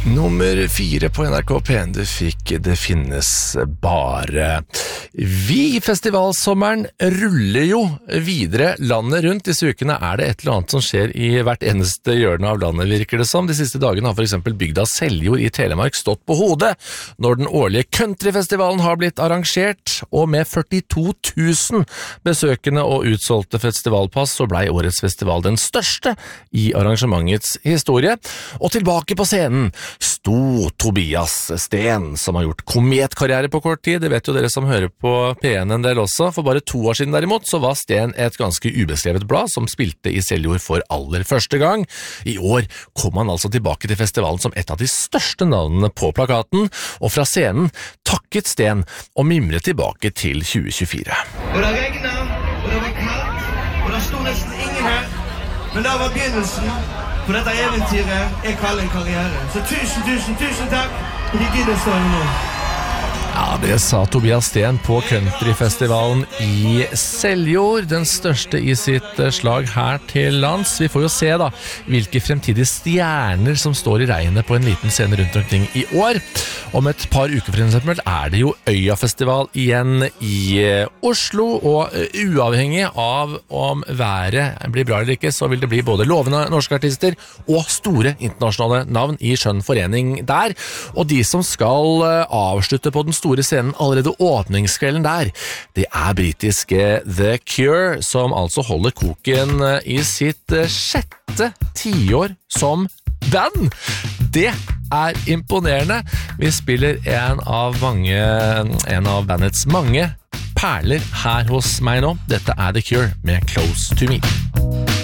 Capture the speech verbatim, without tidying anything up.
Nummer fire på N R K P en, du fikk Det finnes bare. Vi, festivalsommeren, ruller jo videre landet rundt. Disse ukene er det et eller annet som skjer i hvert eneste hjørne av landet, virker det som. De siste dagene har for eksempel bygda Seljord i Telemark stått på hodet når den årlige countryfestivalen har blitt arrangert, og med førtito tusen besøkende og utsolgte festivalpass så ble årets festival den største i arrangementets historie. Og tilbake på scenen sto Tobias Sten, som har gjort kometkarriere på kort tid. Det vet jo dere som hører på P en en del også. For bare to år siden derimot så var Sten et ganske ubeskrevet blad som spilte i Seljord for aller første gang. I år kom han altså tilbake til festivalen som et av de største navnene på plakaten, og fra scenen takket Sten og mimret tilbake til tjue tjuefire. Og det regnet, og det var kaldt, og det stod nesten ingen her, men det var begynnelsen på dette eventyret jeg kaller en karriere. Så tusen, tusen, tusen takk, og de gidder stå nå. Ja, det sa Tobias Sten på countryfestivalen i Seljord, den største i sitt slag her til lands. Vi får jo se da hvilke fremtidige stjerner som står i regnet på en liten scene rundt omkring i år. Om et par uker for eksempel er det jo Øyafestival igjen i Oslo, og uavhengig av om været blir bra eller ikke, så vil det bli både lovende norske artister og store internasjonale navn i skjønn forening der. Og de som skal avslutte på den store scenen allerede åpningskvelden der, det er britiske The Cure, som altså holder koken i sitt sjette tiår som band. Det er imponerende. Vi spiller en av mange, en av bandets mange perler her hos meg nå. Dette er The Cure med Close to Me.